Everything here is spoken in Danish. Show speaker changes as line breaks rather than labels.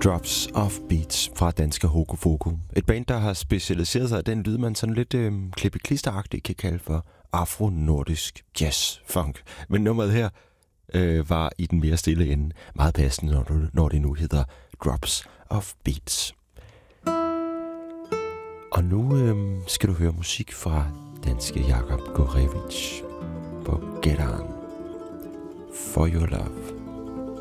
Drops of Beats fra danske Hoku Foku. Et band, der har specialiseret sig i den lyd, man sådan lidt klippe-klisteragtigt kan kalde for afro-nordisk jazz-funk. Men nummeret her var i den mere stille ende meget passende, når det nu hedder Drops of Beats. Og nu skal du høre musik fra danske Jakob Gorevich på Get On For Your Love.